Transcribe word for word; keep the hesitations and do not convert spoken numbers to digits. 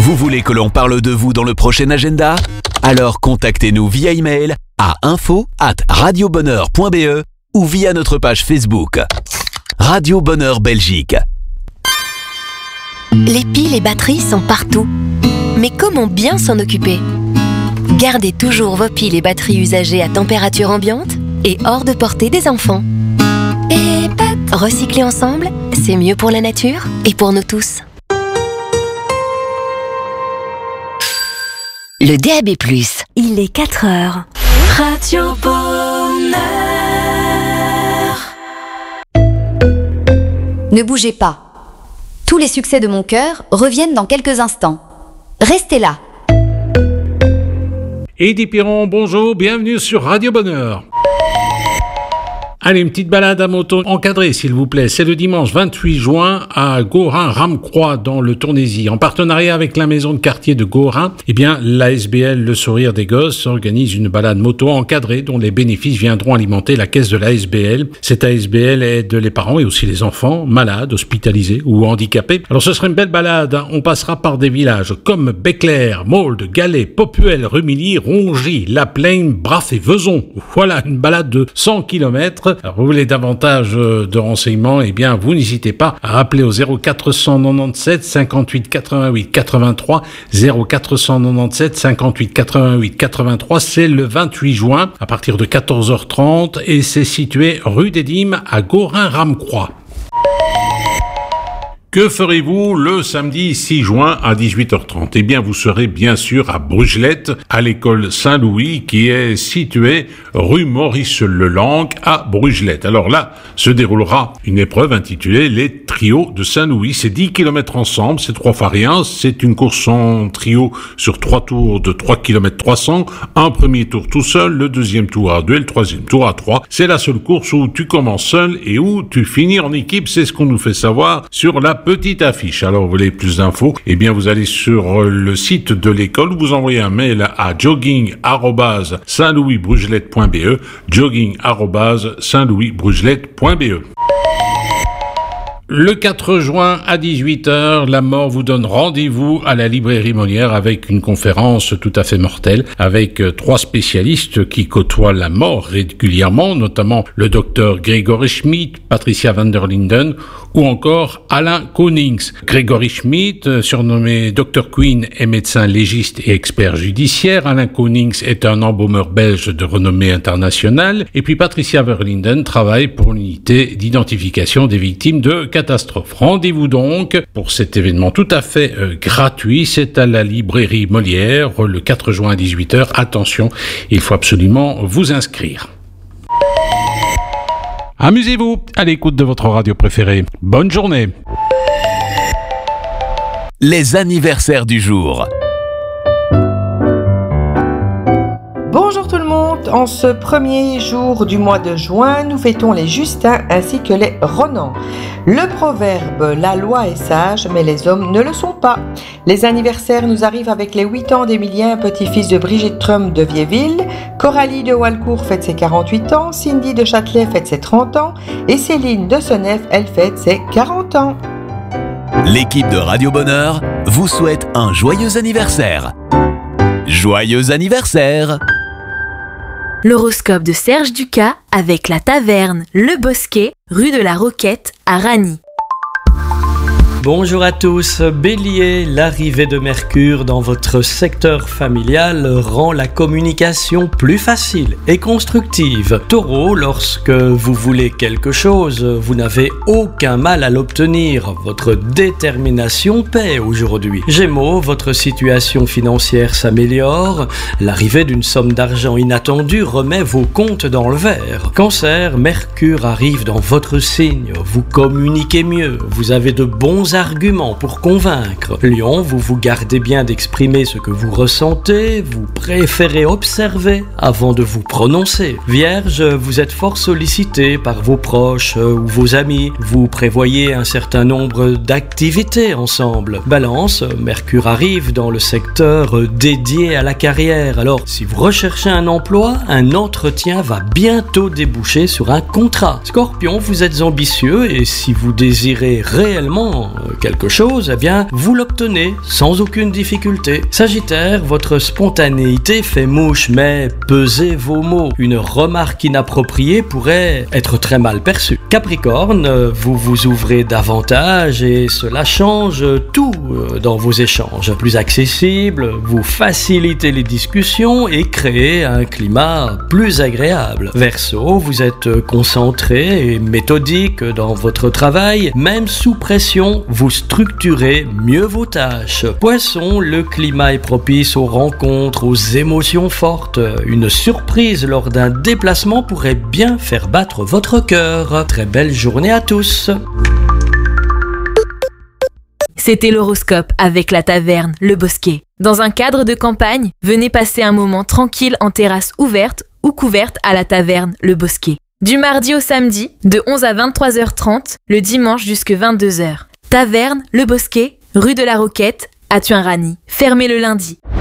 Vous voulez que l'on parle de vous dans le prochain agenda ? Alors contactez-nous via email à info arobase radio bonheur point b e ou via notre page Facebook. Radio Bonheur Belgique. Les piles et batteries sont partout. Mais comment bien s'en occuper ? Gardez toujours vos piles et batteries usagées à température ambiante et hors de portée des enfants. Et pat, recycler ensemble, c'est mieux pour la nature et pour nous tous. Le D A B plus. Il est quatre heures. Radio Bonheur. Ne bougez pas. Tous les succès de mon cœur reviennent dans quelques instants. Restez là. Eddy Piron, bonjour, bienvenue sur Radio Bonheur. Allez, une petite balade à moto encadrée, s'il vous plaît. C'est le dimanche vingt-huit juin à Gaurin-Ramecroix, dans le Tournaisis. En partenariat avec la maison de quartier de Gaurin, eh bien, l'A S B L Le Sourire des Gosses organise une balade moto encadrée dont les bénéfices viendront alimenter la caisse de l'A S B L. Cette A S B L aide les parents et aussi les enfants malades, hospitalisés ou handicapés. Alors, ce serait une belle balade. On passera par des villages comme Béclair, Maulde, Galais, Popuel, Rumilly, Rongy, La Plaine, Braff et Vezon. Voilà, une balade de cent kilomètres. Alors, vous voulez davantage de renseignements, eh bien, vous n'hésitez pas à appeler au zéro quatre cent quatre-vingt-dix-sept cinquante-huit quatre-vingt-huit quatre-vingt-trois, zéro quatre cent quatre-vingt-dix-sept cinquante-huit quatre-vingt-huit quatre-vingt-trois. C'est le vingt-huit juin à partir de quatorze heures trente et c'est situé rue des Dîmes à Gaurin-Ramecroix. Que ferez-vous le samedi six juin à dix-huit heures trente ? Eh bien, vous serez bien sûr à Brugelette, à l'école Saint-Louis, qui est située rue Maurice-Lelangue à Brugelette. Alors là, se déroulera une épreuve intitulée les trios de Saint-Louis. C'est dix kilomètres ensemble, c'est trois fois rien. C'est une course en trio sur trois tours de trois kilomètres trois cents. Un premier tour tout seul, le deuxième tour à deux et le troisième tour à trois. C'est la seule course où tu commences seul et où tu finis en équipe. C'est ce qu'on nous fait savoir sur la petite affiche. Alors, vous voulez plus d'infos ? Eh bien, vous allez sur le site de l'école ou vous envoyez un mail à jogging arobase saint louis brugelette point b e, jogging arobase saint louis brugelette point b e. Le quatre juin à dix-huit heures, la mort vous donne rendez-vous à la librairie Molière avec une conférence tout à fait mortelle avec trois spécialistes qui côtoient la mort régulièrement, notamment le docteur Grégory Schmitt, Patricia van der Linden ou encore Alain Konings. Grégory Schmitt, surnommé docteur Queen, est médecin légiste et expert judiciaire. Alain Konings est un embaumeur belge de renommée internationale. Et puis Patricia van der Linden travaille pour l'unité d'identification des victimes de catastrophes. Rendez-vous donc pour cet événement tout à fait euh, gratuit. C'est à la librairie Molière le quatre juin à dix-huit heures. Attention, il faut absolument vous inscrire. Amusez-vous à l'écoute de votre radio préférée. Bonne journée. Les anniversaires du jour. Bonjour tout le monde, en ce premier jour du mois de juin, nous fêtons les Justins ainsi que les Ronan. Le proverbe « La loi est sage, mais les hommes ne le sont pas ». Les anniversaires nous arrivent avec les huit ans d'Emilien, petit-fils de Brigitte Trump de Viéville. Coralie de Walcourt fête ses quarante-huit ans, Cindy de Châtelet fête ses trente ans et Céline de Senef, elle fête ses quarante ans. L'équipe de Radio Bonheur vous souhaite un joyeux anniversaire. Joyeux anniversaire! L'horoscope de Serge Ducas avec la taverne Le Bosquet, rue de la Roquette à Ragny. Bonjour à tous, Bélier, l'arrivée de Mercure dans votre secteur familial rend la communication plus facile et constructive. Taureau, lorsque vous voulez quelque chose, vous n'avez aucun mal à l'obtenir. Votre détermination paie aujourd'hui. Gémeaux, votre situation financière s'améliore. L'arrivée d'une somme d'argent inattendue remet vos comptes dans le vert. Cancer, Mercure arrive dans votre signe. Vous communiquez mieux. Vous avez de bons arguments pour convaincre. Lion, vous vous gardez bien d'exprimer ce que vous ressentez, vous préférez observer avant de vous prononcer. Vierge, vous êtes fort sollicité par vos proches ou vos amis, vous prévoyez un certain nombre d'activités ensemble. Balance, Mercure arrive dans le secteur dédié à la carrière, alors si vous recherchez un emploi, un entretien va bientôt déboucher sur un contrat. Scorpion, vous êtes ambitieux et si vous désirez réellement quelque chose, eh bien, vous l'obtenez sans aucune difficulté. Sagittaire, votre spontanéité fait mouche, mais pesez vos mots. Une remarque inappropriée pourrait être très mal perçue. Capricorne, vous vous ouvrez davantage et cela change tout dans vos échanges. Plus accessible, vous facilitez les discussions et créez un climat plus agréable. Verseau, vous êtes concentré et méthodique dans votre travail, même sous pression, vous structurez mieux vos tâches. Poisson, le climat est propice aux rencontres, aux émotions fortes. Une surprise lors d'un déplacement pourrait bien faire battre votre cœur. Très belle journée à tous. C'était l'horoscope avec la taverne Le Bosquet. Dans un cadre de campagne, venez passer un moment tranquille en terrasse ouverte ou couverte à la taverne Le Bosquet. Du mardi au samedi, de onze à vingt-trois heures trente, le dimanche jusqu'à vingt-deux heures. Taverne Le Bosquet, rue de la Roquette, à Tuin-Rany. Fermé le lundi.